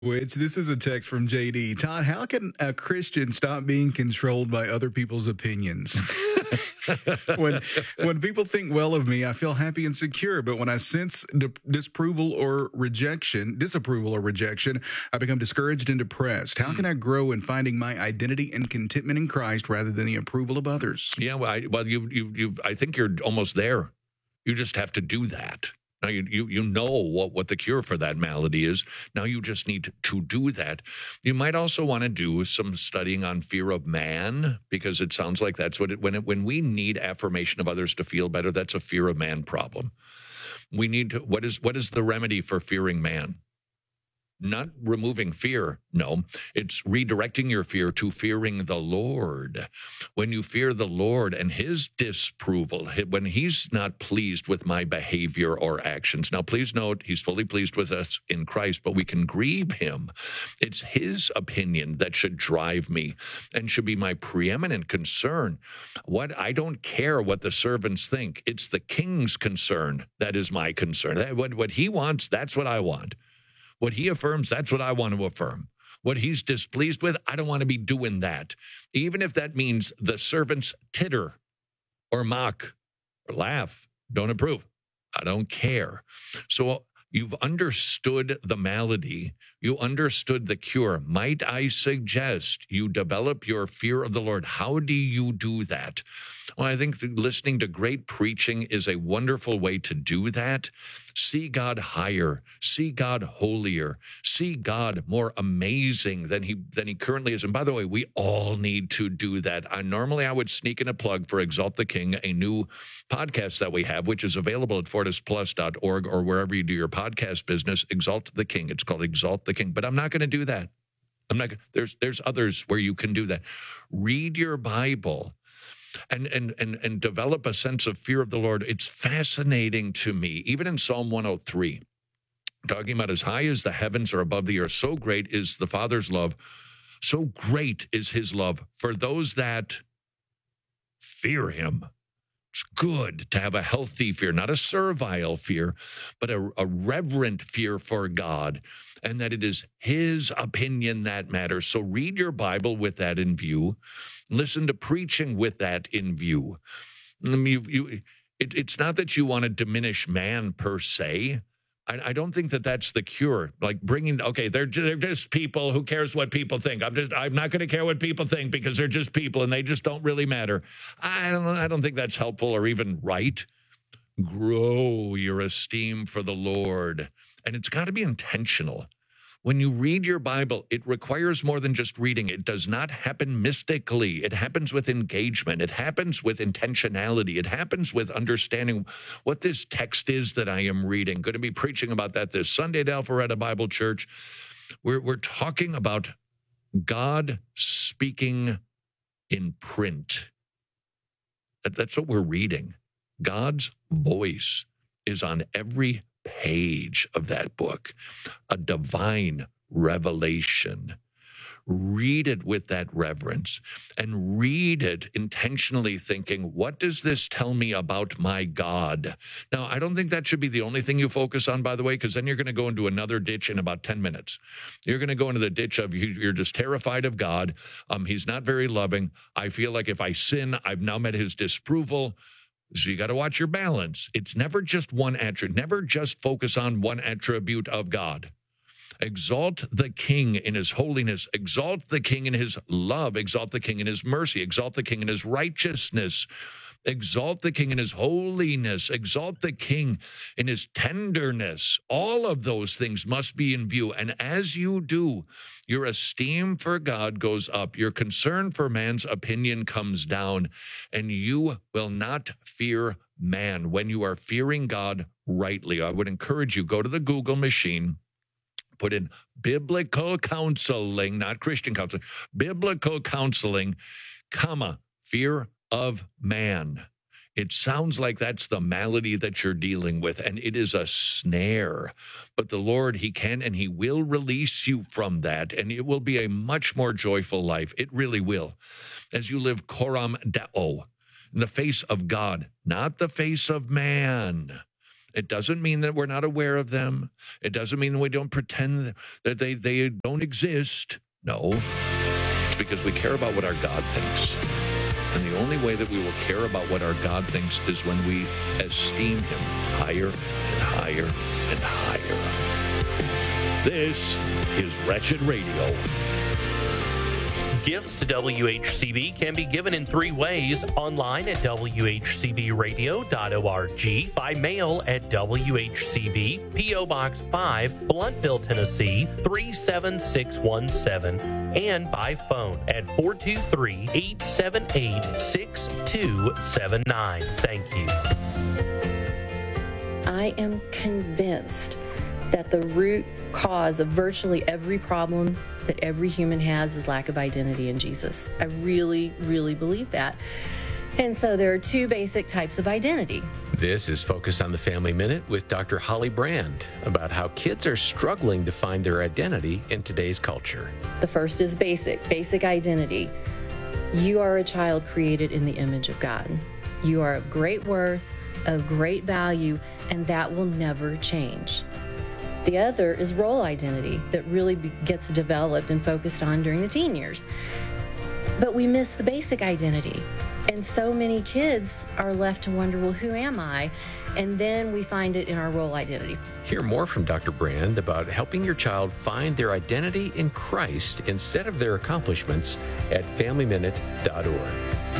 Which this is a text from JD. Todd, how can a Christian stop being controlled by other people's opinions? when when people think well of me, I feel happy and secure. But when I sense disapproval or rejection, I become discouraged and depressed. How can I grow in finding my identity and contentment in Christ rather than the approval of others? Yeah, I think you're almost there. You just have to do that. Now you know what the cure for that malady is. Now you just need to do that. You might also want to do some studying on fear of man, because it sounds like that's what when we need affirmation of others to feel better, that's a fear of man problem. We need to, what is the remedy for fearing man? Not removing fear. No, it's redirecting your fear to fearing the Lord. When you fear the Lord and his disapproval, when he's not pleased with my behavior or actions. Now, please note, he's fully pleased with us in Christ, but we can grieve him. It's his opinion that should drive me and should be my preeminent concern. I don't care what the servants think. It's the king's concern that is my concern. What he wants, that's what I want. What he affirms, that's what I want to affirm. What he's displeased with, I don't want to be doing that. Even if that means the servants titter or mock or laugh, don't approve. I don't care. So you've understood the malady. You understood the cure. Might I suggest you develop your fear of the Lord? How do you do that? Well, I think listening to great preaching is a wonderful way to do that. See God higher, see God holier, see God more amazing than he currently is. And by the way, we all need to do that. Normally I would sneak in a plug for Exalt the King, a new podcast that we have, which is available at fortisplus.org or wherever you do your podcast business. Exalt the King. It's called Exalt the King. But I'm not going to do that. There's others where you can do that. Read your Bible. And develop a sense of fear of the Lord. It's fascinating to me, even in Psalm 103, talking about as high as the heavens are above the earth, so great is the Father's love, so great is his love for those that fear him. It's good to have a healthy fear, not a servile fear, but a reverent fear for God, and that it is his opinion that matters. So read your Bible with that in view. Listen to preaching with that in view. It's not that you want to diminish man per se. I don't think that that's the cure. Like they're just people. Who cares what people think? I'm not going to care what people think because they're just people and they just don't really matter. I don't think that's helpful or even right. Grow your esteem for the Lord, and it's got to be intentional. When you read your Bible, it requires more than just reading. It does not happen mystically. It happens with engagement. It happens with intentionality. It happens with understanding what this text is that I am reading. Going to be preaching about that this Sunday at Alpharetta Bible Church. We're talking about God speaking in print. That's what we're reading. God's voice is on every page of that book, a divine revelation. Read it with that reverence and read it intentionally thinking, what does this tell me about my God? Now, I don't think that should be the only thing you focus on, by the way, because then you're going to go into another ditch in about 10 minutes. You're going to go into the ditch of you're just terrified of God. He's not very loving. I feel like if I sin, I've now met his disapproval. So you got to watch your balance. It's never just one attribute. Never just focus on one attribute of God. Exalt the King in his holiness. Exalt the King in his love. Exalt the King in his mercy. Exalt the King in his righteousness. Exalt the King in his holiness. Exalt the King in his tenderness. All of those things must be in view. And as you do, your esteem for God goes up. Your concern for man's opinion comes down. And you will not fear man when you are fearing God rightly. I would encourage you, go to the Google machine, put in biblical counseling, not Christian counseling, biblical counseling, fear of man. It sounds like that's the malady that you're dealing with, and it is a snare. But the Lord, he can and he will release you from that, and it will be a much more joyful life. It really will. As you live coram deo, in the face of God, not the face of man. It doesn't mean that we're not aware of them. It doesn't mean we don't pretend that they don't exist. No, it's because we care about what our God thinks. And the only way that we will care about what our God thinks is when we esteem him higher and higher and higher. This is Wretched Radio. Gifts to WHCB can be given in 3 ways: online at WHCBradio.org, by mail at WHCB, P.O. Box 5, Blountville, Tennessee 37617, and by phone at 423-878-6279. Thank you. I am convinced that the root cause of virtually every problem that every human has is lack of identity in Jesus. I really, really believe that. And so there are 2 basic types of identity. This is Focus on the Family Minute with Dr. Holly Brand about how kids are struggling to find their identity in today's culture. The first is basic identity. You are a child created in the image of God. You are of great worth, of great value, and that will never change. The other is role identity that really gets developed and focused on during the teen years. But we miss the basic identity. And so many kids are left to wonder, well, who am I? And then we find it in our role identity. Hear more from Dr. Brand about helping your child find their identity in Christ instead of their accomplishments at FamilyMinute.org.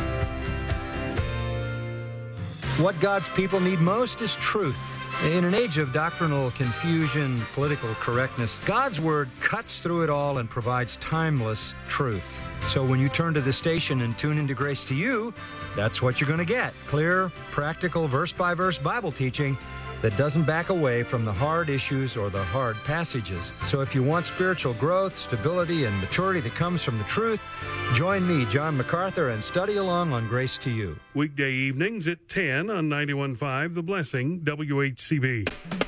What God's people need most is truth. In an age of doctrinal confusion, political correctness, God's Word cuts through it all and provides timeless truth. So when you turn to the station and tune into Grace to You, that's what you're going to get. Clear, practical, verse-by-verse Bible teaching that doesn't back away from the hard issues or the hard passages. So if you want spiritual growth, stability, and maturity that comes from the truth, join me, John MacArthur, and study along on Grace to You. Weekday evenings at 10 on 91.5 The Blessing, WHCB.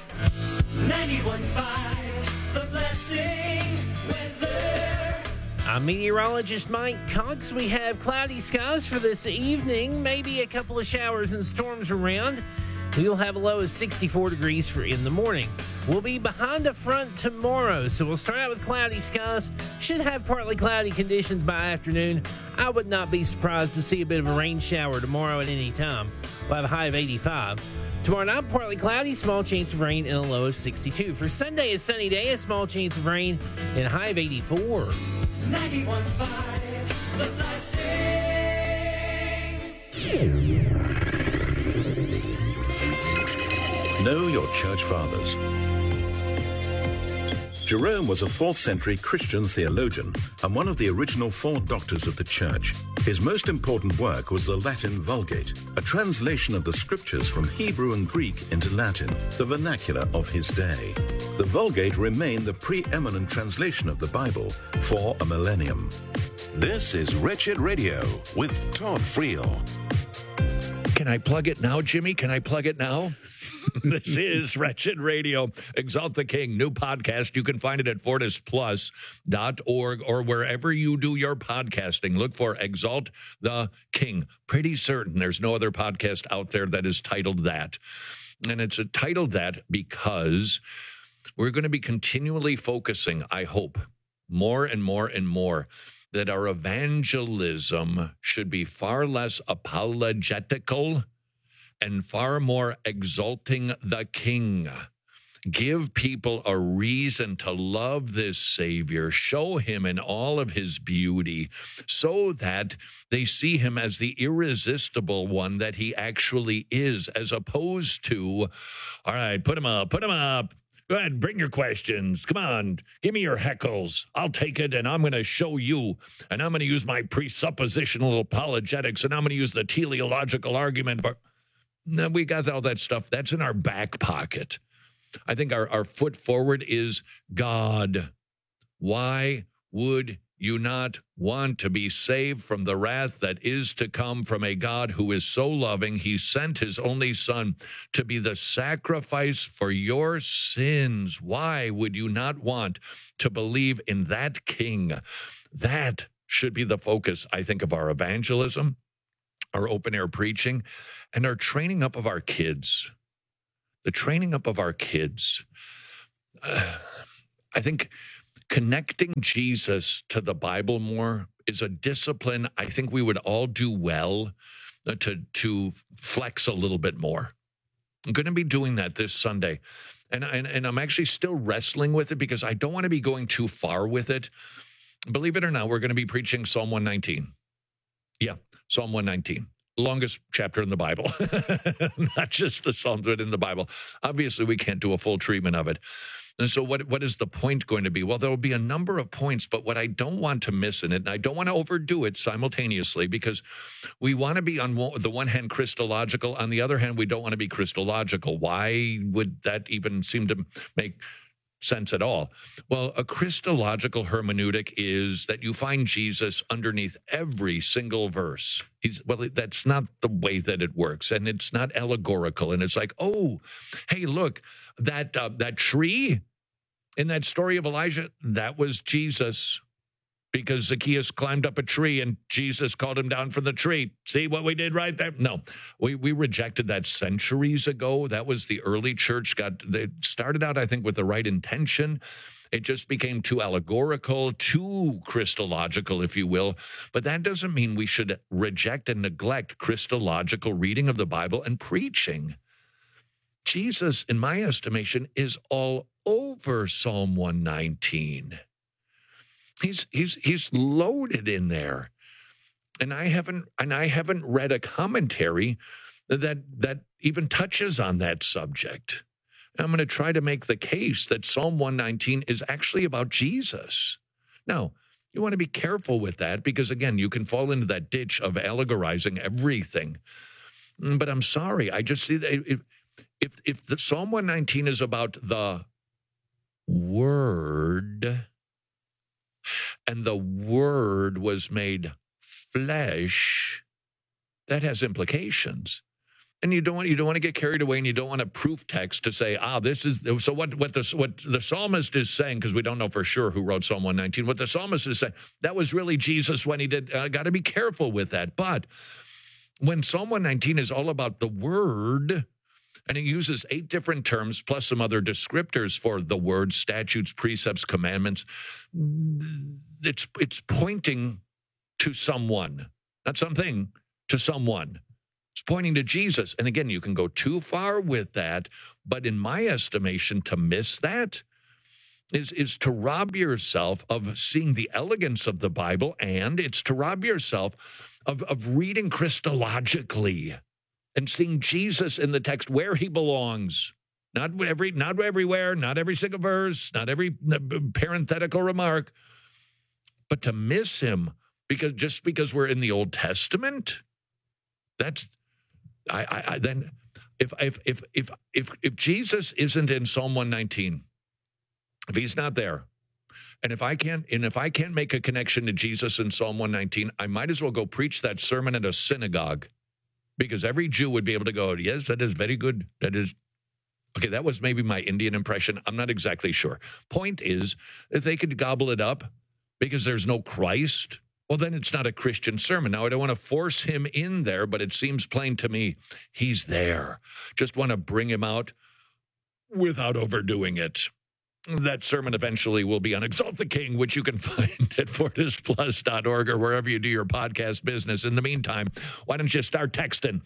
91.5 The Blessing weather. I'm meteorologist Mike Cox. We have cloudy skies for this evening, maybe a couple of showers and storms around. We'll have a low of 64 degrees for in the morning. We'll be behind a front tomorrow, so we'll start out with cloudy skies. Should have partly cloudy conditions by afternoon. I would not be surprised to see a bit of a rain shower tomorrow at any time. We'll have a high of 85. Tomorrow night, partly cloudy, small chance of rain, and a low of 62. For Sunday, a sunny day, a small chance of rain, and a high of 84. 91.5 The Blessing. Know your church fathers. Jerome was a 4th century Christian theologian and one of the original 4 doctors of the church. His most important work was the Latin Vulgate, a translation of the scriptures from Hebrew and Greek into Latin, the vernacular of his day. The Vulgate remained the preeminent translation of the Bible for a millennium. This is Wretched Radio with Todd Friel. Can I plug it now, Jimmy? Can I plug it now? This is Wretched Radio. Exalt the King, new podcast. You can find it at fortisplus.org or wherever you do your podcasting. Look for Exalt the King. Pretty certain there's no other podcast out there that is titled that. And it's titled that because we're going to be continually focusing, I hope, more and more and more, that our evangelism should be far less apologetical and far more exalting the King. Give people a reason to love this Savior, show him in all of his beauty, so that they see him as the irresistible one that he actually is, as opposed to, all right, put him up. Go ahead, bring your questions. Come on, give me your heckles. I'll take it, and I'm going to show you, and I'm going to use my presuppositional apologetics, and I'm going to use the teleological argument. But no, we got all that stuff. That's in our back pocket. I think our foot forward is God. Why would you not want to be saved from the wrath that is to come from a God who is so loving? He sent his only Son to be the sacrifice for your sins. Why would you not want to believe in that King? That should be the focus, I think, of our evangelism, our open-air preaching, and our training up of our kids. the training up of our kids. I think connecting Jesus to the Bible more is a discipline I think we would all do well to flex a little bit more. I'm going to be doing that this Sunday. And I'm actually still wrestling with it because I don't want to be going too far with it. Believe it or not, we're going to be preaching Psalm 119. Yeah, Psalm 119. Longest chapter in the Bible. Not just the Psalms, but in the Bible. Obviously, we can't do a full treatment of it. And so what is the point going to be? Well, there will be a number of points, but what I don't want to miss in it, and I don't want to overdo it simultaneously, because we want to be on the one hand Christological, on the other hand, we don't want to be Christological. Why would that even seem to make sense at all? Well, a Christological hermeneutic is that you find Jesus underneath every single verse. That's not the way that it works, and it's not allegorical. And it's like, oh, hey, look, that tree in that story of Elijah, that was Jesus, because Zacchaeus climbed up a tree and Jesus called him down from the tree. See what we did right there? No, we rejected that centuries ago. That was the early church. They started out, I think, with the right intention. It just became too allegorical, too Christological, if you will. But that doesn't mean we should reject and neglect Christological reading of the Bible and preaching. Jesus, in my estimation, is all over Psalm 119. He's loaded in there. And I haven't read a commentary that even touches on that subject. I'm going to try to make the case that Psalm 119 is actually about Jesus. Now, you want to be careful with that because, again, you can fall into that ditch of allegorizing everything. But I'm sorry, I just see that if the Psalm 119 is about the Word, and the Word was made flesh, that has implications. And you don't want to get carried away, and you don't want a proof text to say, this is so. What the psalmist is saying, because we don't know for sure who wrote Psalm 119. What the psalmist is saying, that was really Jesus when he did. Got to be careful with that. But when Psalm 119 is all about the Word, and it uses 8 different terms plus some other descriptors for the Word, statutes, precepts, commandments, it's pointing to someone, not something, to someone. It's pointing to Jesus. And again, you can go too far with that, but in my estimation, to miss that is to rob yourself of seeing the elegance of the Bible, and it's to rob yourself of reading Christologically and seeing Jesus in the text where he belongs. Not everywhere, not every single verse, not every parenthetical remark, but to miss him because we're in the Old Testament. That's then if Jesus isn't in Psalm 119, if he's not there, and if I can't make a connection to Jesus in Psalm 119, I might as well go preach that sermon at a synagogue, because every Jew would be able to go, yes, that is very good. That is okay. That was maybe my Indian impression. I'm not exactly sure. Point is, if they could gobble it up because there's no Christ, well, then it's not a Christian sermon. Now, I don't want to force him in there, but it seems plain to me he's there. Just want to bring him out without overdoing it. That sermon eventually will be on Exalt the King, which you can find at fortisplus.org or wherever you do your podcast business. In the meantime, why don't you start texting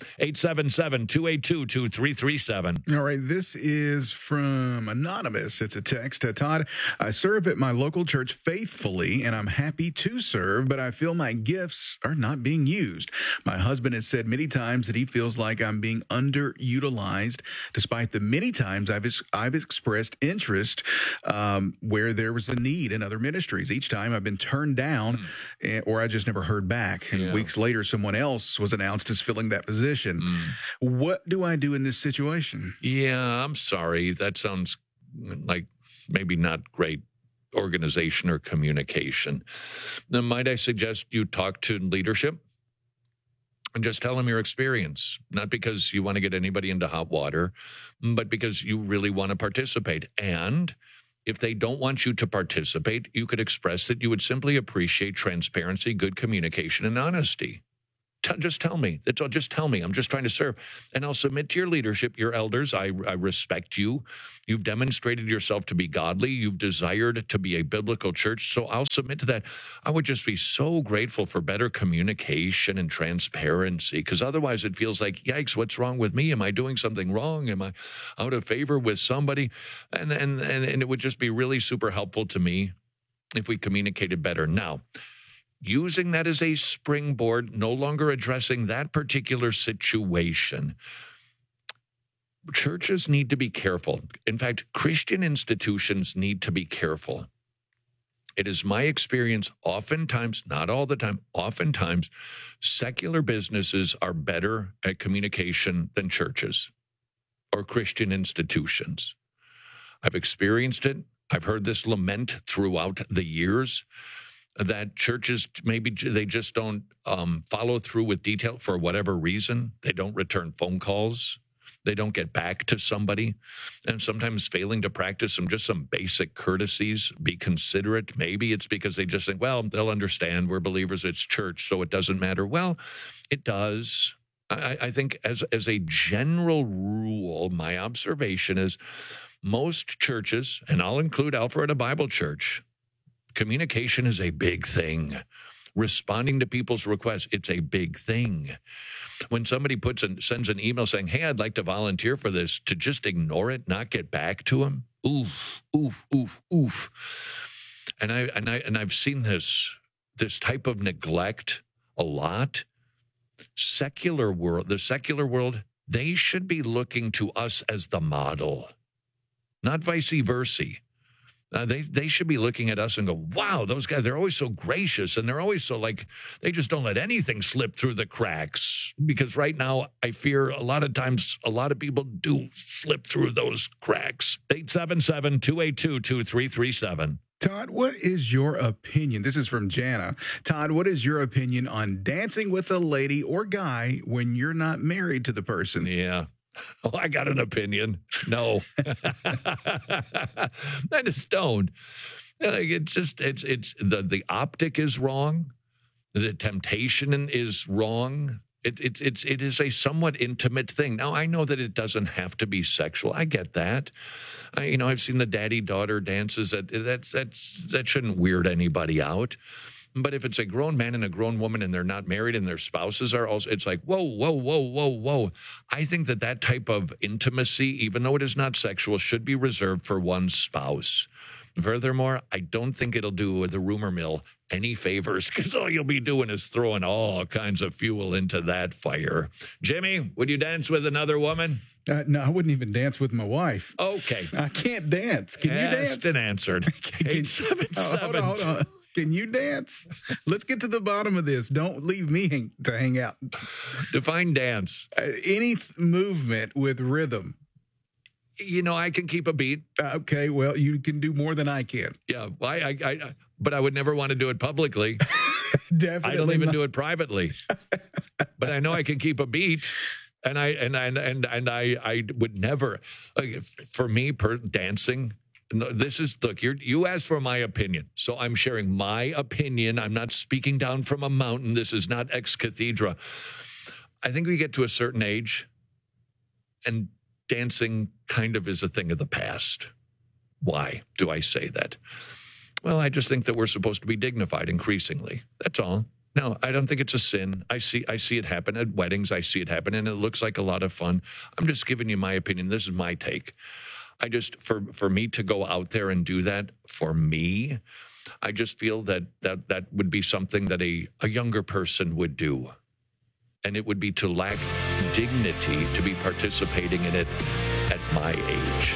877-282-2337. All right, this is from Anonymous. It's a text. Todd, I serve at my local church faithfully, and I'm happy to serve, but I feel my gifts are not being used. My husband has said many times that he feels like I'm being underutilized, despite the many times I've expressed interest where there was a need in other ministries. Each time I've been turned down, or I just never heard back. And weeks later, someone else was announced as filling that position. What do I do in this situation? Yeah, I'm sorry. That sounds like maybe not great organization or communication. Then might I suggest you talk to leadership and just tell them your experience, not because you want to get anybody into hot water, but because you really want to participate. And if they don't want you to participate, you could express that you would simply appreciate transparency, good communication, and honesty. Just tell me. That's all. Just tell me. I'm just trying to serve. And I'll submit to your leadership, your elders. I respect you. You've demonstrated yourself to be godly. You've desired to be a biblical church. So I'll submit to that. I would just be so grateful for better communication and transparency, because otherwise it feels like, yikes, what's wrong with me? Am I doing something wrong? Am I out of favor with somebody? And it would just be really super helpful to me if we communicated better. Now, using that as a springboard, no longer addressing that particular situation. Churches need to be careful. In fact, Christian institutions need to be careful. It is my experience, oftentimes, not all the time, oftentimes, secular businesses are better at communication than churches or Christian institutions. I've experienced it. I've heard this lament throughout the years, that churches, maybe they just don't follow through with detail for whatever reason. They don't return phone calls. They don't get back to somebody. And sometimes failing to practice some basic courtesies, be considerate. Maybe it's because they just think, well, they'll understand. We're believers. It's church, so it doesn't matter. Well, it does. I think as a general rule, my observation is most churches, and I'll include Alpharetta Bible Church, communication is a big thing. Responding to people's requests, it's a big thing. When somebody sends an email saying, hey, I'd like to volunteer for this, to just ignore it, not get back to them, oof, oof, oof, oof. And I've seen this type of neglect a lot. The secular world, they should be looking to us as the model, not vice versa. They should be looking at us and go, wow, those guys, they're always so gracious, and they're always so they just don't let anything slip through the cracks. Because right now, I fear a lot of times, a lot of people do slip through those cracks. 877-282-2337. Todd, what is your opinion? This is from Jana. Todd, what is your opinion on dancing with a lady or guy when you're not married to the person? Yeah. Oh, I got an opinion. No. I just don't. It's just, it's the optic is wrong. The temptation is wrong. It is a somewhat intimate thing. Now, I know that it doesn't have to be sexual. I get that. I've seen the daddy-daughter dances. That shouldn't weird anybody out. But if it's a grown man and a grown woman and they're not married and their spouses are also, it's like, whoa, whoa, whoa, whoa, whoa. I think that type of intimacy, even though it is not sexual, should be reserved for one spouse. Furthermore, I don't think it'll do the rumor mill any favors, because all you'll be doing is throwing all kinds of fuel into that fire. Jimmy, would you dance with another woman? No, I wouldn't even dance with my wife. Okay. I can't dance. Can you dance? Asked and answered. 877. Hold on. Can you dance? Let's get to the bottom of this. Don't leave me to hang out. Define dance. Any movement with rhythm. I can keep a beat. Okay, well, you can do more than I can. Yeah, but I would never want to do it publicly. Definitely I don't even not. do it privately. But I know I can keep a beat. And I would never, for me, dancing. No, look, you asked for my opinion, so I'm sharing my opinion. I'm not speaking down from a mountain. This is not ex cathedra. I think we get to a certain age, and dancing kind of is a thing of the past. Why do I say that? Well, I just think that we're supposed to be dignified increasingly. That's all. No, I don't think it's a sin. I see it happen at weddings. I see it happen, and it looks like a lot of fun. I'm just giving you my opinion. This is my take. I just, for me to go out there and do that, for me, I just feel that would be something that a younger person would do. And it would be to lack dignity to be participating in it at my age.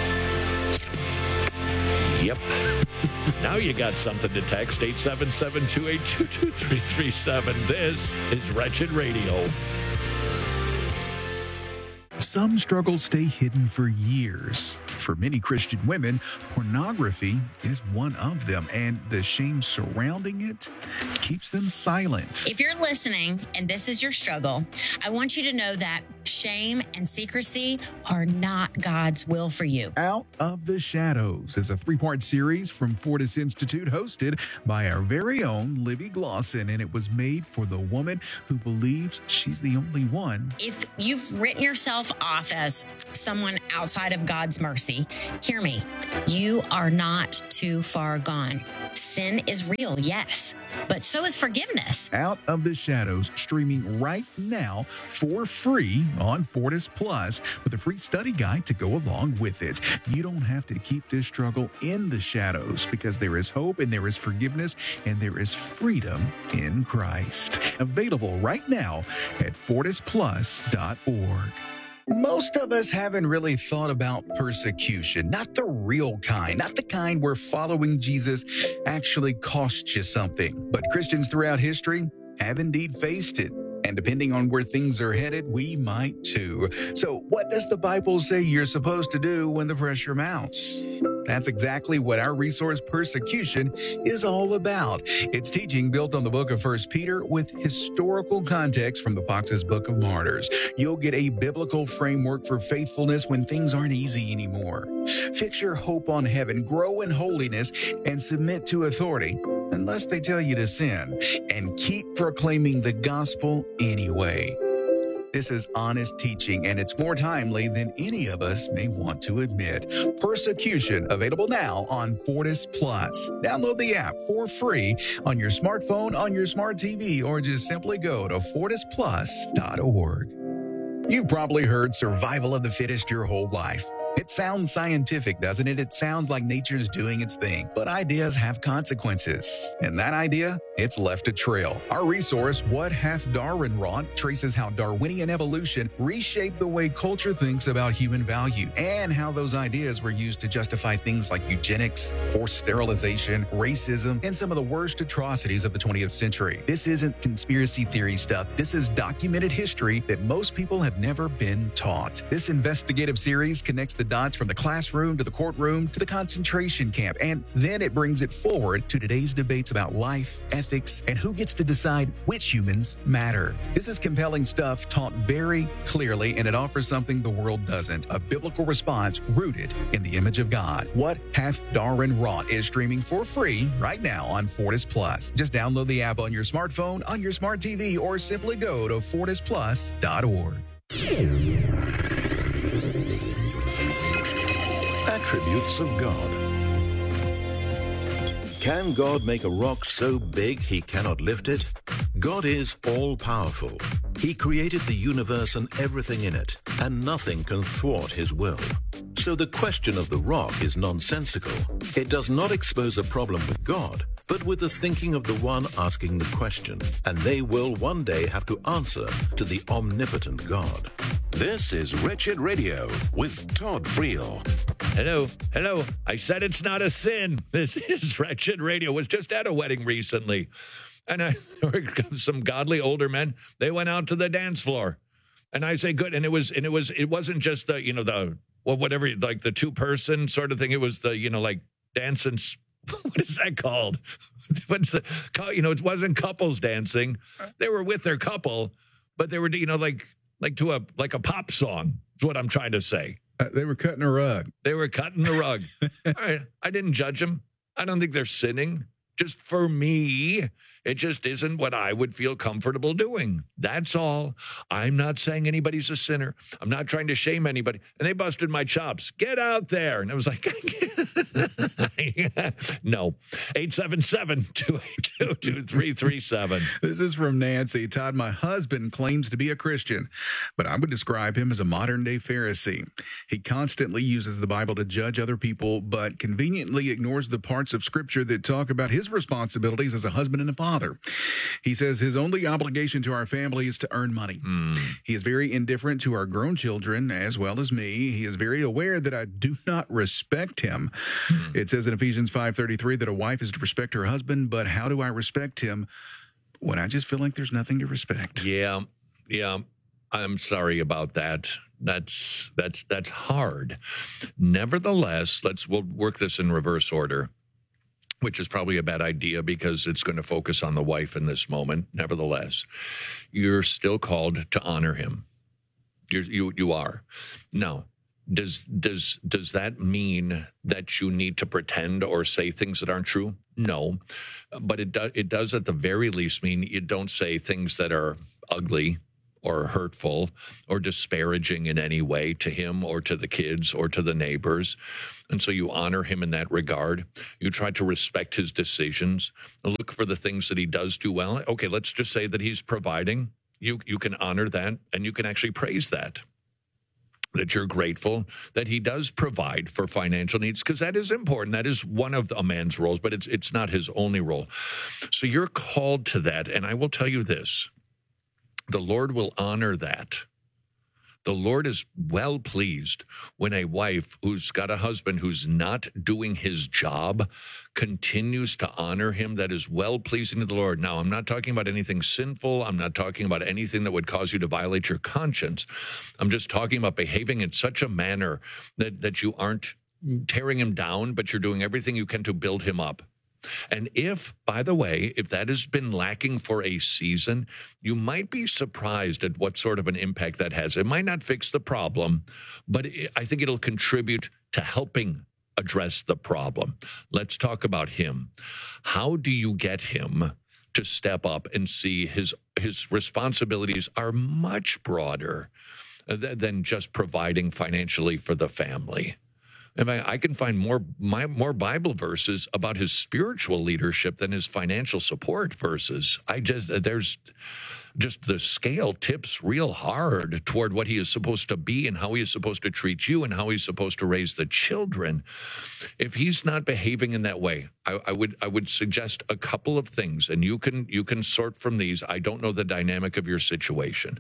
Yep. Now you got something to text. 877-282-2337. This is Wretched Radio. Some struggles stay hidden for years. For many Christian women, pornography is one of them, and the shame surrounding it keeps them silent. If you're listening and this is your struggle, I want you to know that shame, and secrecy are not God's will for you. Out of the Shadows is a 3-part series from Fortis Institute hosted by our very own Libby Glosson, and it was made for the woman who believes she's the only one. If you've written yourself off as someone outside of God's mercy, hear me. You are not too far gone. Sin is real, yes, but so is forgiveness. Out of the Shadows, streaming right now for free on Fortis Plus with a free study guide to go along with it. You don't have to keep this struggle in the shadows because there is hope and there is forgiveness and there is freedom in Christ. Available right now at fortisplus.org. Most of us haven't really thought about persecution, not the real kind, not the kind where following Jesus actually costs you something. But Christians throughout history have indeed faced it. And depending on where things are headed, we might too. So what does the Bible say you're supposed to do when the pressure mounts? That's exactly what our resource Persecution is all about. It's teaching built on the book of 1 Peter with historical context from the Fox's Book of Martyrs. You'll get a biblical framework for faithfulness when things aren't easy anymore. Fix your hope on heaven, grow in holiness, and submit to authority, unless they tell you to sin, and keep proclaiming the gospel anyway. This is honest teaching, and it's more timely than any of us may want to admit. Persecution, available now on Fortis Plus. Download the app for free on your smartphone, on your smart TV, or just simply go to fortisplus.org. You've probably heard survival of the fittest your whole life. It sounds scientific, doesn't it? It sounds like nature's doing its thing. But ideas have consequences. And that idea, it's left a trail. Our resource, What Hath Darwin Wrought, traces how Darwinian evolution reshaped the way culture thinks about human value and how those ideas were used to justify things like eugenics, forced sterilization, racism, and some of the worst atrocities of the 20th century. This isn't conspiracy theory stuff. This is documented history that most people have never been taught. This investigative series connects the dots from the classroom to the courtroom to the concentration camp, and then it brings it forward to today's debates about life, ethics, and who gets to decide which humans matter. This is compelling stuff taught very clearly, and it offers something the world doesn't: a biblical response rooted in the image of God. What Hath Darwin Wrought is streaming for free right now on Fortis Plus. Just download the app on your smartphone, on your smart TV, or simply go to fortisplus.org. Attributes of God. Can God make a rock so big he cannot lift it? God is all-powerful. He created the universe and everything in it, and nothing can thwart his will. So the question of the rock is nonsensical. It does not expose a problem with God, but with the thinking of the one asking the question, and they will one day have to answer to the omnipotent God. This is Wretched Radio with Todd Friel. Hello. I said it's not a sin. This is Wretched Radio. Was just at a wedding recently, and there were some godly older men. They went out to the dance floor, and I say good. And it wasn't just the whatever, like the 2-person sort of thing. It was the like dancing. What is that called? What's the it wasn't couples dancing. They were with their couple, but they were like to a pop song. Is what I'm trying to say. They were cutting a rug. They were cutting the rug. All right. I didn't judge them. I don't think they're sinning. Just for me, it just isn't what I would feel comfortable doing. That's all. I'm not saying anybody's a sinner. I'm not trying to shame anybody. And they busted my chops. Get out there. And I was like, no. 877-282-2337. This is from Nancy. Todd, my husband claims to be a Christian, but I would describe him as a modern-day Pharisee. He constantly uses the Bible to judge other people, but conveniently ignores the parts of Scripture that talk about his responsibilities as a husband and a father. He says his only obligation to our family is to earn money. He is very indifferent to our grown children as well as me. He is very aware that I do not respect him. It says in Ephesians 5:33 that a wife is to respect her husband, but how do I respect him when I just feel like there's nothing to respect? Yeah. I'm sorry about that. That's hard. Nevertheless, we'll work this in reverse order, which is probably a bad idea because it's going to focus on the wife in this moment. Nevertheless, you're still called to honor him. You are. Now, does that mean that you need to pretend or say things that aren't true? No, but it does at the very least mean you don't say things that are ugly or hurtful or disparaging in any way to him or to the kids or to the neighbors. And so you honor him in that regard. You try to respect his decisions. Look for the things that he does do well. Okay, let's just say that he's providing. You can honor that, and you can actually praise that you're grateful that he does provide for financial needs, because that is important. That is one of a man's roles, but it's not his only role. So you're called to that, and I will tell you this. The Lord will honor that. The Lord is well pleased when a wife who's got a husband who's not doing his job continues to honor him. That is well pleasing to the Lord. Now, I'm not talking about anything sinful. I'm not talking about anything that would cause you to violate your conscience. I'm just talking about behaving in such a manner that you aren't tearing him down, but you're doing everything you can to build him up. And if, by the way, if that has been lacking for a season, you might be surprised at what sort of an impact that has. It might not fix the problem, but I think it'll contribute to helping address the problem. Let's talk about him. How do you get him to step up and see his responsibilities are much broader than just providing financially for the family? And I can find more Bible verses about his spiritual leadership than his financial support verses. There's just the scale tips real hard toward what he is supposed to be and how he is supposed to treat you and how he's supposed to raise the children. If he's not behaving in that way, I would suggest a couple of things, and you can sort from these. I don't know the dynamic of your situation.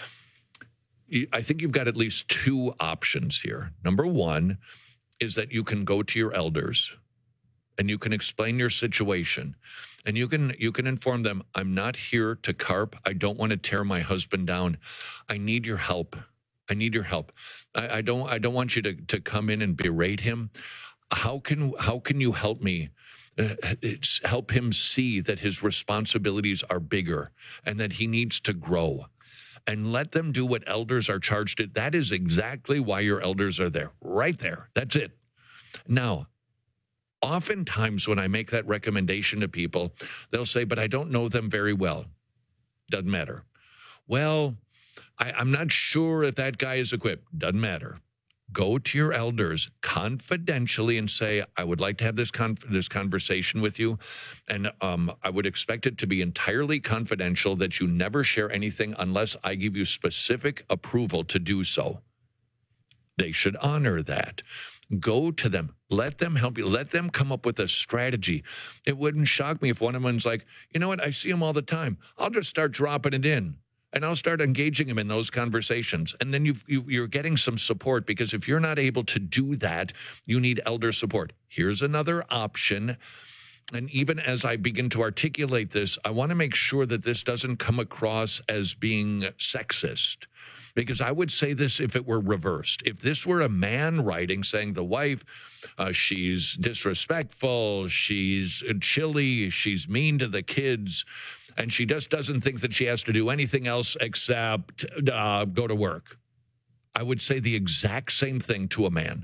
I think you've got at least two options here. Number one is that you can go to your elders and you can explain your situation, and you can inform them, I'm not here to carp. I don't want to tear my husband down. I need your help. I need your help. I don't want you to come in and berate him. How can you help me? Help him see that his responsibilities are bigger and that he needs to grow. And let them do what elders are charged to. That is exactly why your elders are there. Right there. That's it. Now, oftentimes when I make that recommendation to people, they'll say, but I don't know them very well. Doesn't matter. Well, I'm not sure if that guy is equipped. Doesn't matter. Go to your elders confidentially and say, I would like to have this conversation with you. And I would expect it to be entirely confidential, that you never share anything unless I give you specific approval to do so. They should honor that. Go to them. Let them help you. Let them come up with a strategy. It wouldn't shock me if one of them's like, you know what? I see him all the time. I'll just start dropping it in. And I'll start engaging him in those conversations. And then you're getting some support, because if you're not able to do that, you need elder support. Here's another option. And even as I begin to articulate this, I want to make sure that this doesn't come across as being sexist. Because I would say this if it were reversed. If this were a man writing saying the wife, she's disrespectful, she's chilly, she's mean to the kids, and she just doesn't think that she has to do anything else except go to work, I would say the exact same thing to a man.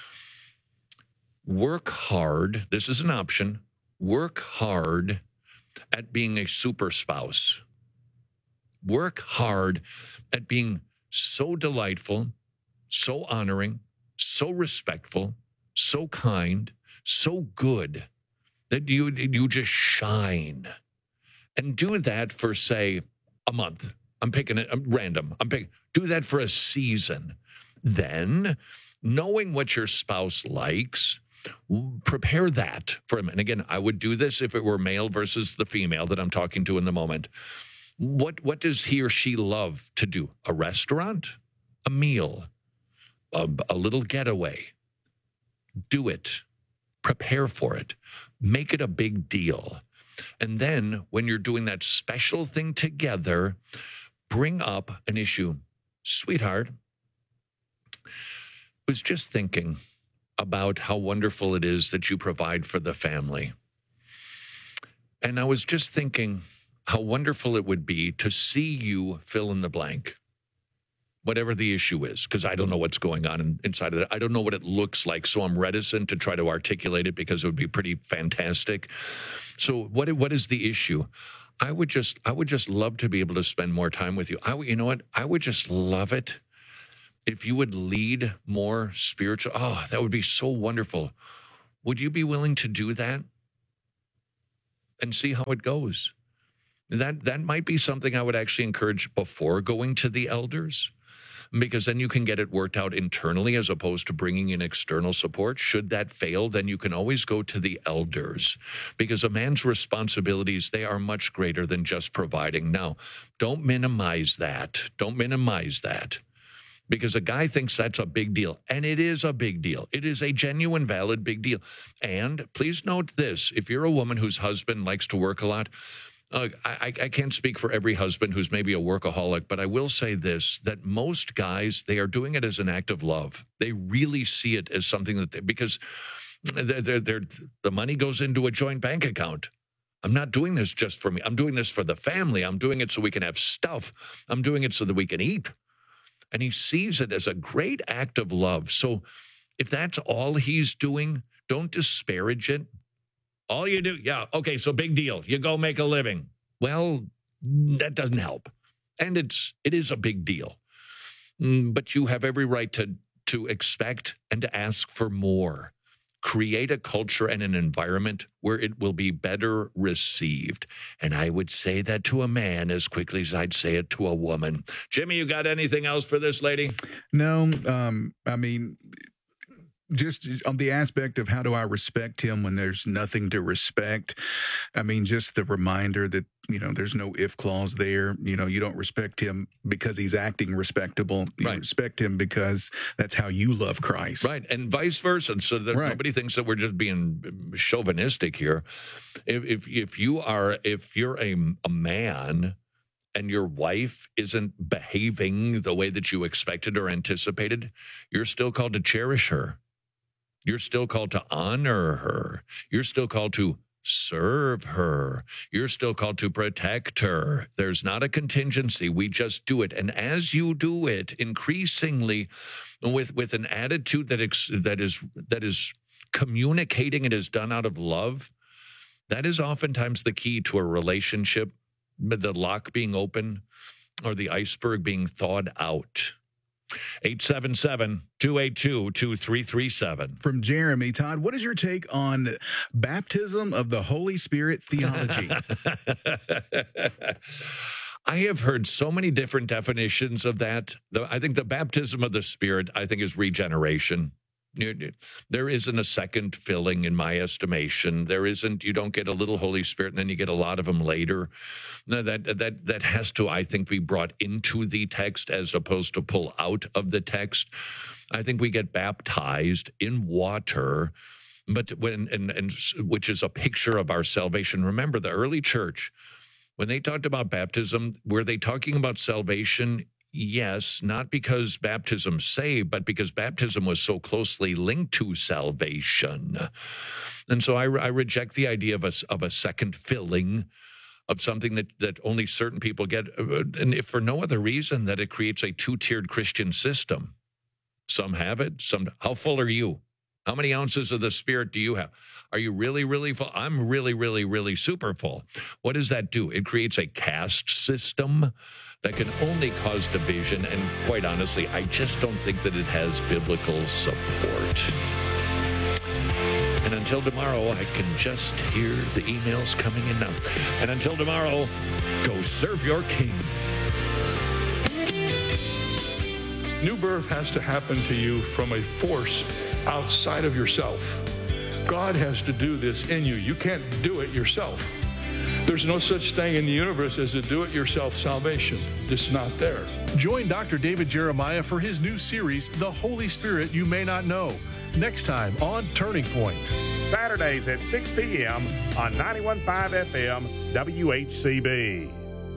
Work hard. This is an option. Work hard at being a super spouse. Work hard at being so delightful, so honoring, so respectful, so kind, so good that you just shine. And do that for, say, a month. I'm picking it random. Do that for a season. Then, knowing what your spouse likes, prepare that for him. And again, I would do this if it were male versus the female that I'm talking to in the moment. What does he or she love to do? A restaurant? A meal? A little getaway? Do it. Prepare for it. Make it a big deal. And then when you're doing that special thing together, bring up an issue. Sweetheart, was just thinking about how wonderful it is that you provide for the family. And I was just thinking how wonderful it would be to see you fill in the blank. whatever the issue is, because I don't know what's going on inside of that. I don't know what it looks like, so I'm reticent to try to articulate it because it would be pretty fantastic. So what is the issue? I would just love to be able to spend more time with you. You know what? I would just love it if you would lead more spiritual. Oh, that would be so wonderful. Would you be willing to do that and see how it goes? That might be something I would actually encourage before going to the elders, because then you can get it worked out internally as opposed to bringing in external support. Should that fail, then you can always go to the elders, because a man's responsibilities, they are much greater than just providing. Now, don't minimize that. Don't minimize that, because a guy thinks that's a big deal, and it is a big deal. It is a genuine, valid big deal. And please note this, if you're a woman whose husband likes to work a lot, I can't speak for every husband who's maybe a workaholic, but I will say this, that most guys, they are doing it as an act of love. They really see it as something because the money goes into a joint bank account. I'm not doing this just for me. I'm doing this for the family. I'm doing it so we can have stuff. I'm doing it so that we can eat. And he sees it as a great act of love. So if that's all he's doing, don't disparage it. All you do, yeah, okay, so big deal. You go make a living. Well, that doesn't help. And it is a big deal. But you have every right to expect and to ask for more. Create a culture and an environment where it will be better received. And I would say that to a man as quickly as I'd say it to a woman. Jimmy, you got anything else for this lady? No, I mean, just on the aspect of how do I respect him when there's nothing to respect. I mean, just the reminder that, there's no if clause there. You don't respect him because he's acting respectable. You respect him because that's how you love Christ. Right. And vice versa. So that nobody thinks that we're just being chauvinistic here. If you're a man and your wife isn't behaving the way that you expected or anticipated, you're still called to cherish her. You're still called to honor her. You're still called to serve her. You're still called to protect her. There's not a contingency. We just do it. And as you do it, increasingly with an attitude that is communicating and is done out of love, that is oftentimes the key to a relationship, the lock being open or the iceberg being thawed out. 877-282-2337. From Jeremy. Todd, what is your take on baptism of the Holy Spirit theology? I have heard so many different definitions of that. I think the baptism of the Spirit, I think, is regeneration. There isn't a second filling in my estimation. You don't get a little Holy Spirit and then you get a lot of them later. No, that has to, I think, be brought into the text as opposed to pull out of the text. I think we get baptized in water, but which is a picture of our salvation. Remember, the early church, when they talked about baptism, were they talking about salvation? Yes, not because baptism saved, but because baptism was so closely linked to salvation. And so I reject the idea of a second filling of something that only certain people get, and if for no other reason that it creates a two-tiered Christian system. Some have it. How full are you? How many ounces of the Spirit do you have? Are you really, really full? I'm really, really, really super full. What does that do? It creates a caste system that can only cause division, and quite honestly, I just don't think that it has biblical support. And until tomorrow, I can just hear the emails coming in now. And until tomorrow, go serve your King. New birth has to happen to you from a force outside of yourself. God has to do this in you. You can't do it yourself. There's no such thing in the universe as a do-it-yourself salvation. It's not there. Join Dr. David Jeremiah for his new series, The Holy Spirit You May Not Know, next time on Turning Point. Saturdays at 6 p.m. on 91.5 FM WHCB.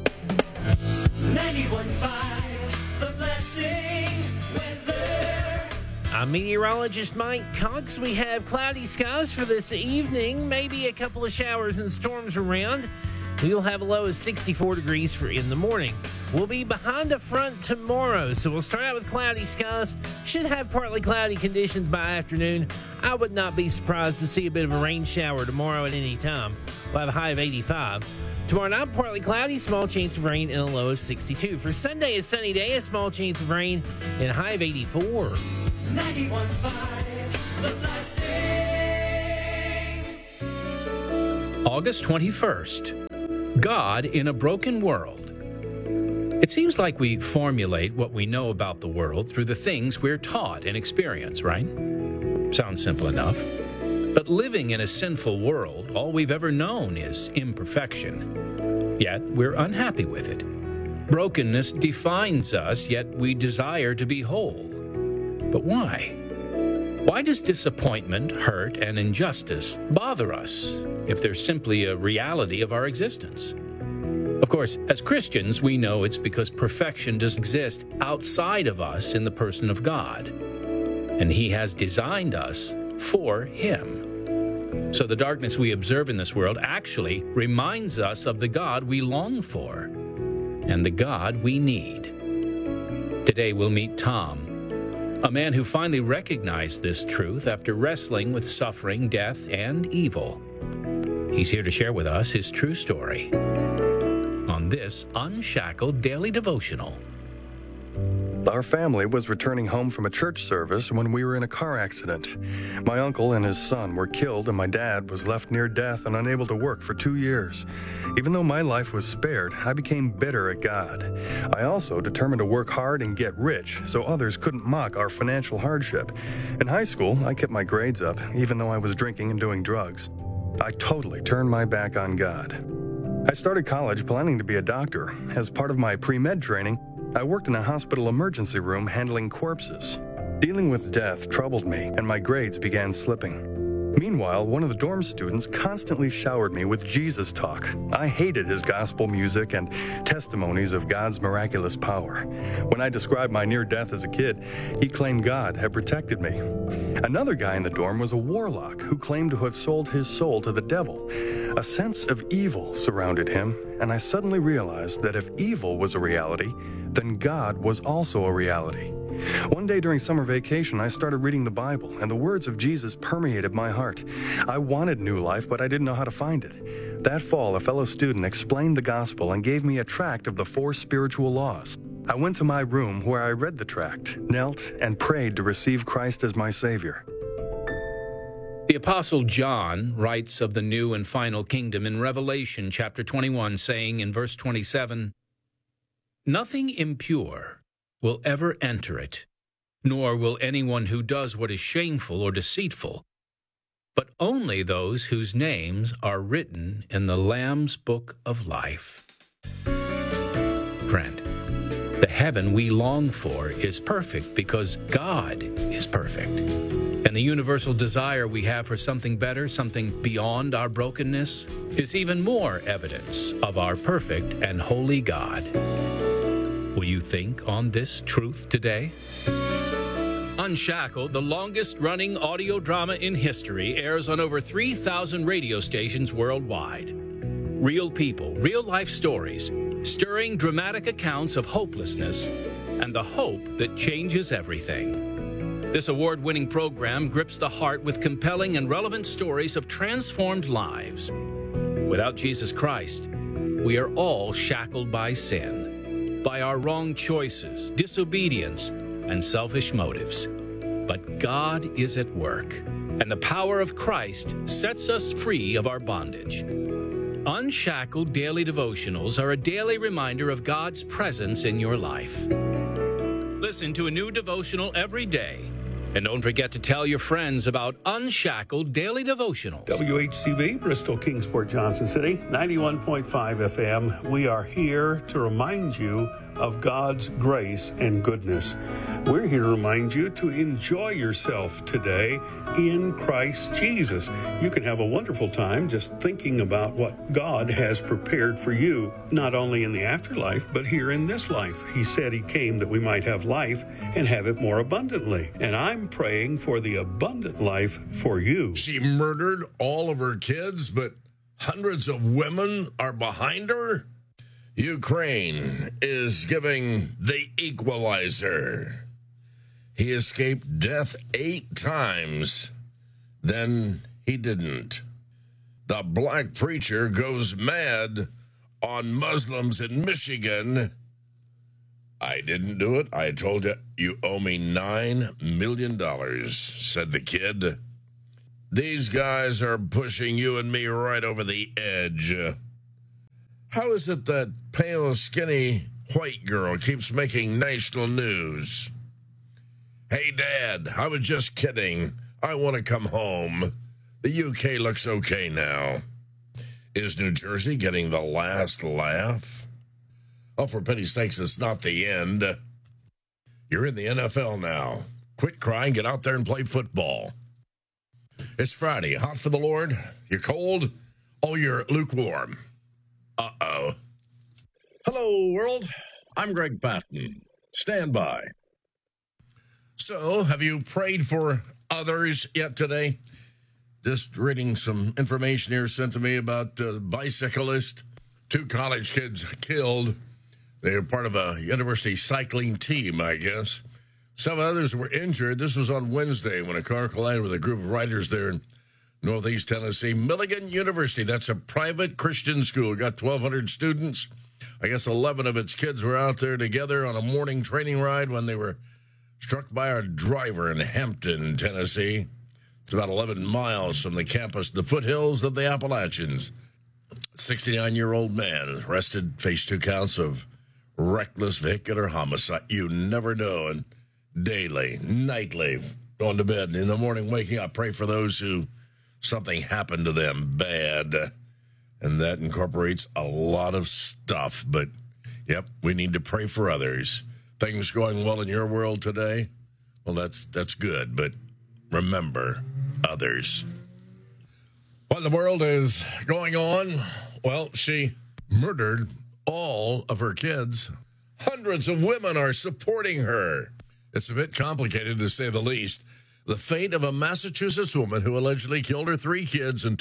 91.5 The Blessing Weather. I'm meteorologist Mike Cox. We have cloudy skies for this evening, maybe a couple of showers and storms around. We'll have a low of 64 degrees for in the morning. We'll be behind a front tomorrow, so we'll start out with cloudy skies. Should have partly cloudy conditions by afternoon. I would not be surprised to see a bit of a rain shower tomorrow at any time. We'll have a high of 85. Tomorrow night, partly cloudy, small chance of rain, and a low of 62. For Sunday, a sunny day, a small chance of rain, and a high of 84. 91.5 The Blessing. August 21st. God in a broken world. It seems like we formulate what we know about the world through the things we're taught and experience, right? Sounds simple enough. But living in a sinful world, all we've ever known is imperfection. Yet we're unhappy with it. Brokenness defines us, yet we desire to be whole. But why? Why does disappointment, hurt, and injustice bother us if they're simply a reality of our existence? Of course, as Christians, we know it's because perfection does exist outside of us in the person of God, and He has designed us for Him. So the darkness we observe in this world actually reminds us of the God we long for and the God we need. Today we'll meet Tom, a man who finally recognized this truth after wrestling with suffering, death, and evil. He's here to share with us his true story on this Unshackled Daily Devotional. Our family was returning home from a church service when we were in a car accident. My uncle and his son were killed, and my dad was left near death and unable to work for 2 years. Even though my life was spared, I became bitter at God. I also determined to work hard and get rich so others couldn't mock our financial hardship. In high school, I kept my grades up, even though I was drinking and doing drugs. I totally turned my back on God. I started college planning to be a doctor. As part of my pre-med training, I worked in a hospital emergency room handling corpses. Dealing with death troubled me, and my grades began slipping. Meanwhile, one of the dorm students constantly showered me with Jesus talk. I hated his gospel music and testimonies of God's miraculous power. When I described my near death as a kid, he claimed God had protected me. Another guy in the dorm was a warlock who claimed to have sold his soul to the devil. A sense of evil surrounded him, and I suddenly realized that if evil was a reality, then God was also a reality. One day during summer vacation, I started reading the Bible, and the words of Jesus permeated my heart. I wanted new life, but I didn't know how to find it. That fall, a fellow student explained the gospel and gave me a tract of the 4 spiritual laws. I went to my room where I read the tract, knelt, and prayed to receive Christ as my Savior. The Apostle John writes of the new and final kingdom in Revelation chapter 21, saying in verse 27, "Nothing impure will ever enter it, nor will anyone who does what is shameful or deceitful, but only those whose names are written in the Lamb's book of life." Friend, the heaven we long for is perfect because God is perfect. And the universal desire we have for something better, something beyond our brokenness, is even more evidence of our perfect and holy God. Will you think on this truth today? Unshackled, the longest-running audio drama in history, airs on over 3,000 radio stations worldwide. Real people, real-life stories, stirring dramatic accounts of hopelessness and the hope that changes everything. This award-winning program grips the heart with compelling and relevant stories of transformed lives. Without Jesus Christ, we are all shackled by sin, by our wrong choices, disobedience, and selfish motives. But God is at work, and the power of Christ sets us free of our bondage. Unshackled Daily Devotionals are a daily reminder of God's presence in your life. Listen to a new devotional every day. And don't forget to tell your friends about Unshackled Daily Devotionals. WHCB, Bristol, Kingsport, Johnson City, 91.5 FM. We are here to remind you of God's grace and goodness. We're here to remind you to enjoy yourself today in Christ Jesus. You can have a wonderful time just thinking about what God has prepared for you, not only in the afterlife, but here in this life. He said He came that we might have life and have it more abundantly. And I'm praying for the abundant life for you. She murdered all of her kids, but Hundreds of women are behind her? Ukraine is giving the equalizer. He escaped death 8 times. Then he didn't. The black preacher goes mad on Muslims in Michigan. I didn't do it. I told you, you owe me $9 million, said the kid. These guys are pushing you and me right over the edge. How is it that pale, skinny, white girl keeps making national news? Hey, Dad, I was just kidding. I want to come home. The UK looks okay now. Is New Jersey getting the last laugh? Oh, for pity's sakes, it's not the end. You're in the NFL now. Quit crying, get out there and play football. It's Friday. Hot for the Lord? You're cold? Oh, you're lukewarm. Uh-oh. Hello, world. I'm Greg Patton. Stand by. So, have you prayed for others yet today? Just reading some information here sent to me about a bicyclist. 2 college kids killed. They were part of a university cycling team, I guess. 7 others were injured. This was on Wednesday when a car collided with a group of riders there in Northeast Tennessee. Milligan University, that's a private Christian school. Got 1,200 students. I guess 11 of its kids were out there together on a morning training ride when they were struck by a driver in Hampton, Tennessee. It's about 11 miles from the campus, the foothills of the Appalachians. 69-year-old man arrested, faced 2 counts of reckless vehicular homicide. You never know. And daily, nightly, going to bed, in the morning, waking up, pray for those who something happened to them bad. And that incorporates a lot of stuff. But, yep, we need to pray for others. Things going well in your world today? Well, that's good. But remember, others. What in the world is going on? Well, she murdered all of her kids. Hundreds of women are supporting her. It's a bit complicated, to say the least. The fate of a Massachusetts woman who allegedly killed her 3 kids in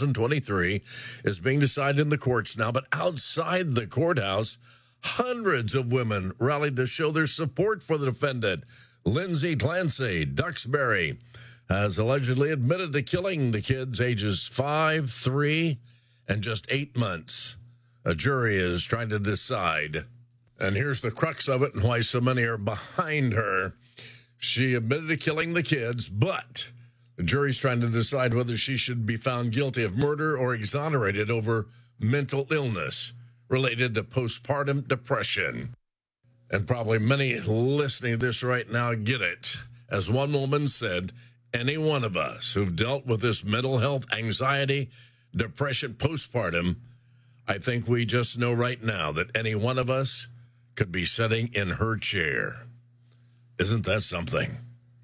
2023 is being decided in the courts now. But outside the courthouse, hundreds of women rallied to show their support for the defendant. Lindsay Clancy, Duxbury, has allegedly admitted to killing the kids ages 5, 3, and just 8 months. A jury is trying to decide. And here's the crux of it and why so many are behind her. She admitted to killing the kids, but the jury's trying to decide whether she should be found guilty of murder or exonerated over mental illness related to postpartum depression. And probably many listening to this right now get it. As one woman said, any one of us who've dealt with this mental health, anxiety, depression, postpartum, I think we just know right now that any one of us could be sitting in her chair. Isn't that something?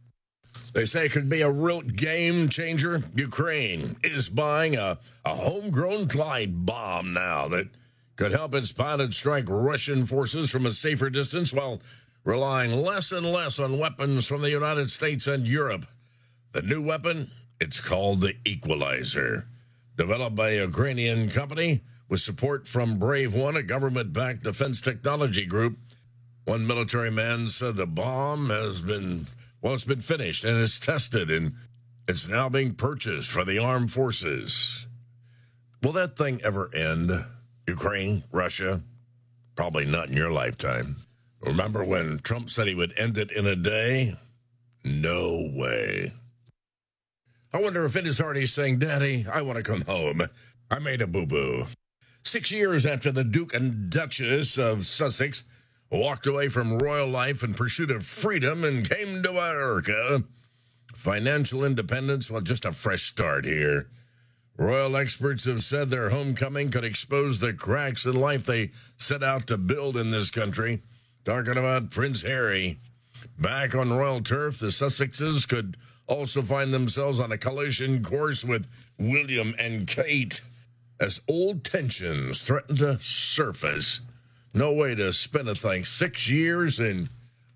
They say it could be a real game changer. Ukraine is buying a homegrown glide bomb now that could help its pilots strike Russian forces from a safer distance while relying less and less on weapons from the United States and Europe. The new weapon, it's called the Equalizer. Developed by a Ukrainian company with support from Brave One, a government-backed defense technology group. One military man said the bomb has been, it's been finished and it's tested, and it's now being purchased for the armed forces. Will that thing ever end? Ukraine, Russia? Probably not in your lifetime. Remember when Trump said he would end it in a day? No way. I wonder if in his heart he's saying, Daddy, I want to come home. I made a boo-boo. 6 years after the Duke and Duchess of Sussex walked away from royal life in pursuit of freedom and came to America. Financial independence, well, just a fresh start here. Royal experts have said their homecoming could expose the cracks in life they set out to build in this country. Talking about Prince Harry. Back on royal turf, the Sussexes could also find themselves on a collision course with William and Kate as old tensions threaten to surface. No way to spin a thing. 6 years and,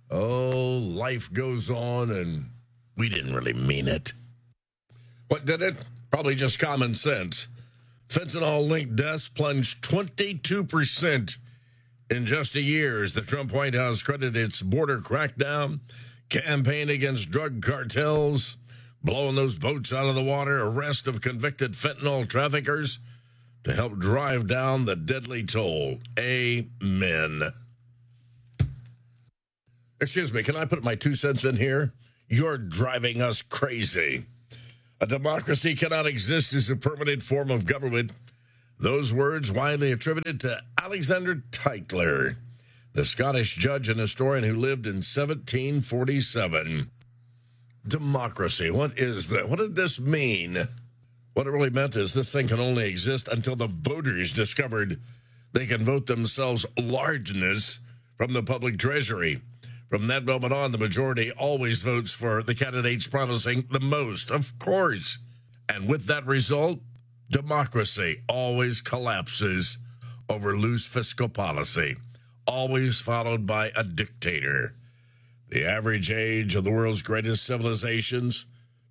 life goes on and we didn't really mean it. What did it? Probably just common sense. Fentanyl-linked deaths plunged 22% in just a year as the Trump White House credited its border crackdown, campaign against drug cartels, blowing those boats out of the water, arrest of convicted fentanyl traffickers to help drive down the deadly toll. Amen. Excuse me, can I put my 2 cents in here? You're driving us crazy. A democracy cannot exist as a permanent form of government. Those words widely attributed to Alexander Tytler, the Scottish judge and historian who lived in 1747. Democracy, what is that? What did this mean? What it really meant is this thing can only exist until the voters discovered they can vote themselves largeness from the public treasury. From that moment on, the majority always votes for the candidates promising the most, of course. And with that result, democracy always collapses over loose fiscal policy, always followed by a dictator. The average age of the world's greatest civilizations,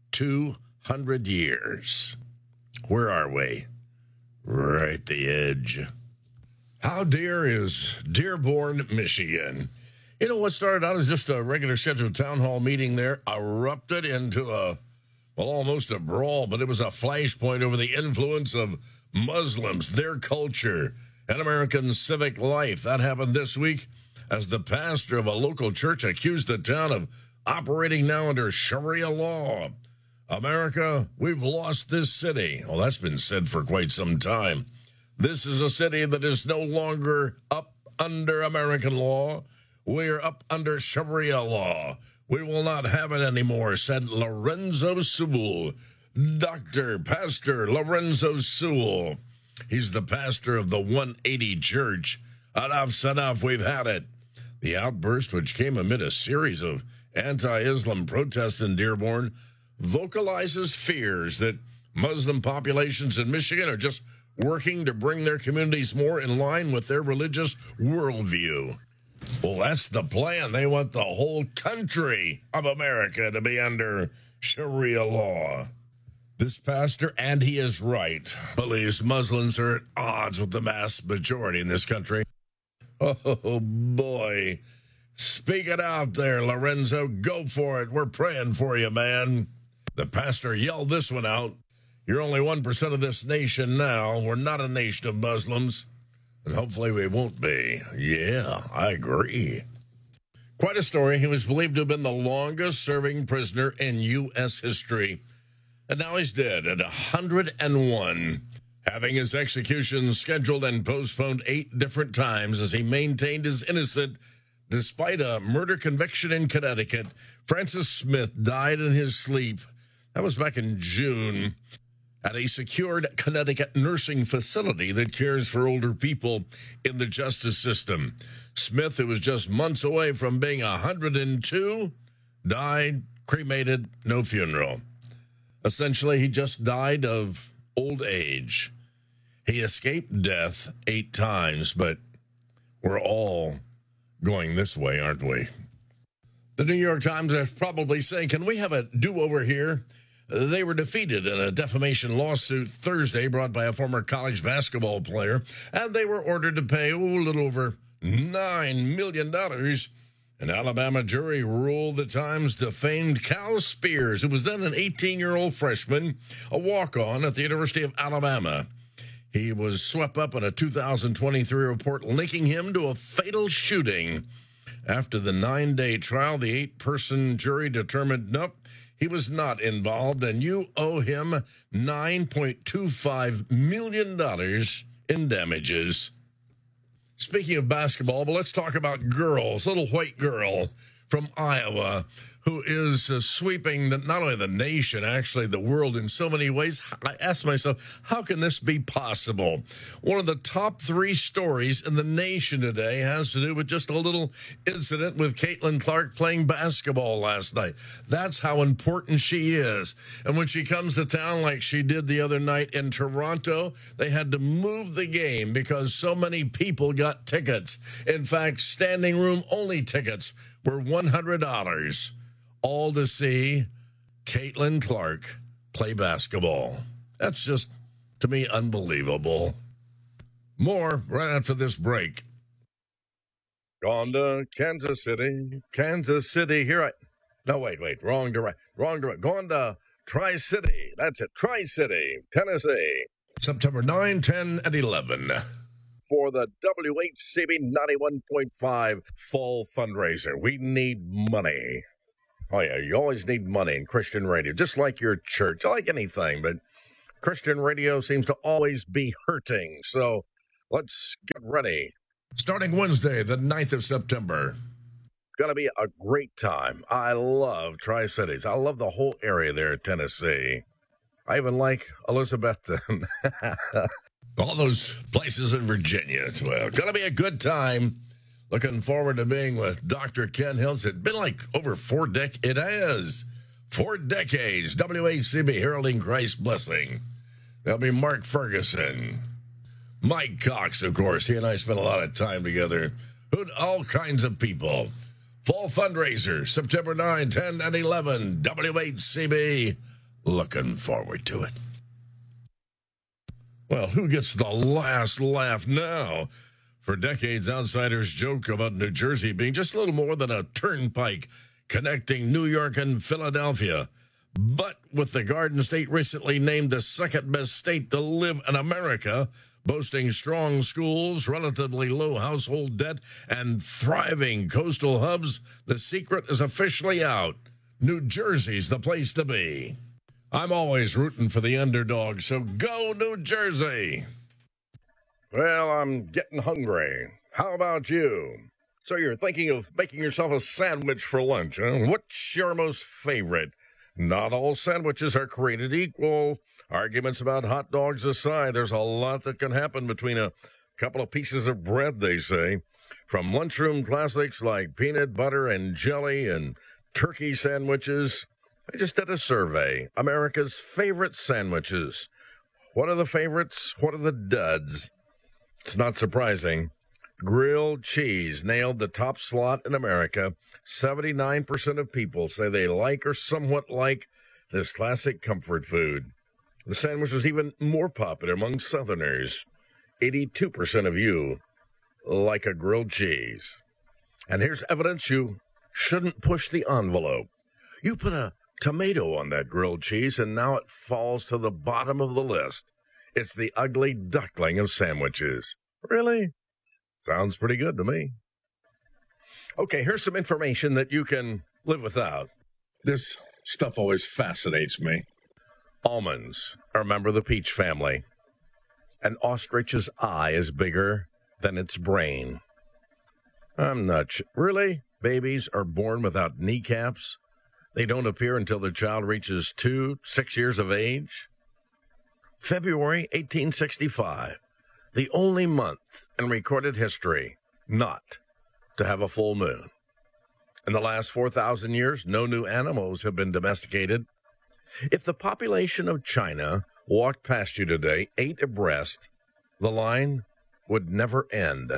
200 years. Where are we? Right at the edge. How dear is Dearborn, Michigan? You know, what started out as just a regular scheduled town hall meeting there erupted into almost a brawl, but it was a flashpoint over the influence of Muslims, their culture, and American civic life. That happened this week as the pastor of a local church accused the town of operating now under Sharia law. America, we've lost this city. Well, that's been said for quite some time. This is a city that is no longer up under American law. We're up under Sharia law. We will not have it anymore, said Lorenzo Sewell. Pastor Lorenzo Sewell. He's the pastor of the 180 Church. Enough's enough, we've had it. The outburst, which came amid a series of anti-Islam protests in Dearborn, vocalizes fears that Muslim populations in Michigan are just working to bring their communities more in line with their religious worldview. Well, that's the plan. They want the whole country of America to be under Sharia law. This pastor, and he is right, believes Muslims are at odds with the mass majority in this country. Oh, boy. Speak it out there, Lorenzo. Go for it. We're praying for you, man. The pastor yelled this one out. You're only 1% of this nation now. We're not a nation of Muslims. And hopefully we won't be. Yeah, I agree. Quite a story. He was believed to have been the longest-serving prisoner in U.S. history. And now he's dead at 101, having his execution scheduled and postponed 8 different times as he maintained his innocence despite a murder conviction in Connecticut. Francis Smith died in his sleep. That was back in June. At a secured Connecticut nursing facility that cares for older people in the justice system. Smith, who was just months away from being 102, died, cremated, no funeral. Essentially, he just died of old age. He escaped death 8 times, but we're all going this way, aren't we? The New York Times are probably saying, can we have a do-over here? They were defeated in a defamation lawsuit Thursday brought by a former college basketball player, and they were ordered to pay a little over $9 million. An Alabama jury ruled the Times defamed Cal Spears, who was then an 18-year-old freshman, a walk-on at the University of Alabama. He was swept up in a 2023 report linking him to a fatal shooting. After the 9-day trial, the 8-person jury determined, nope, he was not involved, and you owe him $9.25 million in damages. Speaking of basketball, but let's talk about girls. Little white girl from Iowa who is sweeping not only the nation, actually the world in so many ways. I asked myself, how can this be possible? One of the top 3 stories in the nation today has to do with just a little incident with Caitlin Clark playing basketball last night. That's how important she is. And when she comes to town like she did the other night in Toronto, they had to move the game because so many people got tickets. In fact, standing room only tickets were $100. All to see Caitlin Clark play basketball. That's just To me, unbelievable. More right after this break. Gone to Kansas City. No, wait, wrong direction. Going to Tri-City. That's it, Tri-City, Tennessee. September 9, 10, and 11. For the WHCB 91.5 Fall Fundraiser. We need money. Oh, yeah, you always need money in Christian radio, just like your church, like anything, but Christian radio seems to always be hurting. So let's get ready. Starting Wednesday, the 9th of September. It's going to be a great time. I love Tri-Cities. I love the whole area there in Tennessee. I even like Elizabethton. All those places in Virginia as well. Going to be a good time. Looking forward to being with Dr. Ken Hills. It's been like over 4 decades. It has. 4 decades. WHCB heralding Christ's blessing. There'll be Mark Ferguson. Mike Cox, of course. He and I spent a lot of time together. All kinds of people. Fall fundraiser, September 9, 10, and 11. WHCB. Looking forward to it. Well, who gets the last laugh now? For decades, outsiders joke about New Jersey being just a little more than a turnpike connecting New York and Philadelphia. But with the Garden State recently named the second best state to live in America, boasting strong schools, relatively low household debt, and thriving coastal hubs, the secret is officially out. New Jersey's the place to be. I'm always rooting for the underdog, so go New Jersey. Well, I'm getting hungry. How about you? So you're thinking of making yourself a sandwich for lunch, huh? What's your most favorite? Not all sandwiches are created equal. Arguments about hot dogs aside, there's a lot that can happen between a couple of pieces of bread, they say. From lunchroom classics like peanut butter and jelly and turkey sandwiches. I just did a survey. America's favorite sandwiches. What are the favorites? What are the duds? It's not surprising. Grilled cheese nailed the top slot in America. 79% of people say they like or somewhat like this classic comfort food. The sandwich was even more popular among Southerners. 82% of you like a grilled cheese. And here's evidence you shouldn't push the envelope. You put a tomato on that grilled cheese, and now it falls to the bottom of the list. It's the ugly duckling of sandwiches. Really? Sounds pretty good to me. Okay, here's some information that you can live without. This stuff always fascinates me. Almonds are a member of the peach family. An ostrich's eye is bigger than its brain. I'm not sure. Really? Babies are born without kneecaps? They don't appear until the child reaches 6 years of age? February 1865, the only month in recorded history not to have a full moon. In the last 4,000 years, no new animals have been domesticated. If the population of China walked past you today, 8 abreast, the line would never end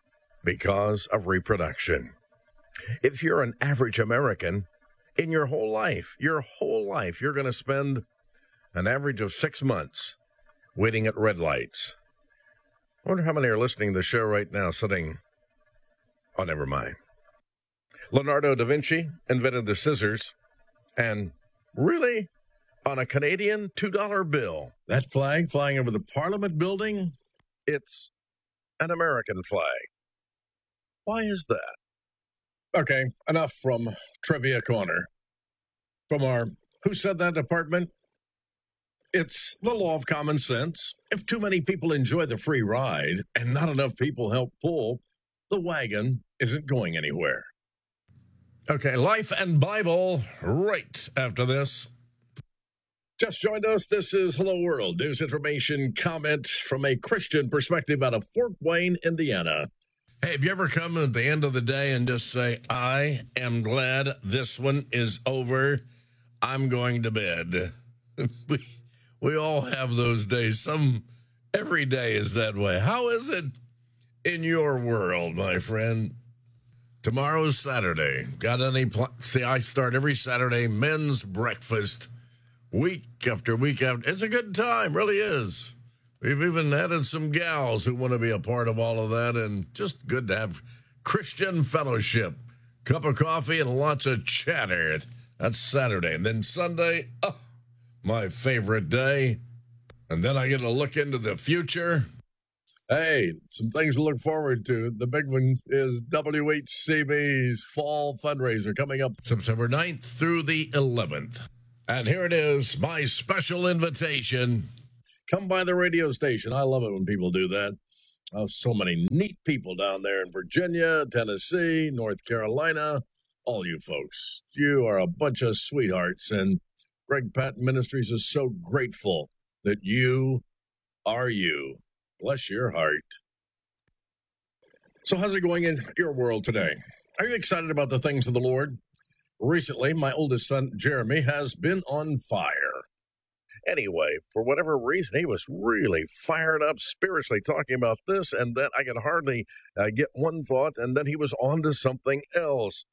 because of reproduction. If you're an average American, in your whole life, you're going to spend an average of 6 months waiting at red lights. I wonder how many are listening to the show right now sitting, oh, never mind. Leonardo da Vinci invented the scissors, and really, on a Canadian $2 bill. That flag flying over the Parliament building? It's an American flag. Why is that? Okay, enough from Trivia Corner. From our Who Said That department, it's the law of common sense. If too many people enjoy the free ride and not enough people help pull, the wagon isn't going anywhere. Okay, Life and Bible right after this. Just joined us. This is Hello World, news information, comment from a Christian perspective out of Fort Wayne, Indiana. Hey, have you ever come at the end of the day and just say, I am glad this one is over. I'm going to bed. We all have those days. Every day is that way. How is it in your world, my friend? Tomorrow's Saturday. Got any see, I start every Saturday, men's breakfast, week after week after. It's a good time, really is. We've even added some gals who want to be a part of all of that, and just good to have Christian fellowship. Cup of coffee and lots of chatter. That's Saturday. And then Sunday, my favorite day. And then I get to look into the future. Hey, some things to look forward to. The big one is WHCB's fall fundraiser coming up September 9th through the 11th. And here it is, my special invitation. Come by the radio station. I love it when people do that. So many neat people down there in Virginia, Tennessee, North Carolina. All you folks, you are a bunch of sweethearts. And Greg Patton Ministries is so grateful that you are you. Bless your heart. So how's it going in your world today? Are you excited about the things of the Lord? Recently, my oldest son, Jeremy, has been on fire. Anyway, for whatever reason, he was really fired up spiritually talking about this and that. I could hardly get one thought, and then he was on to something else.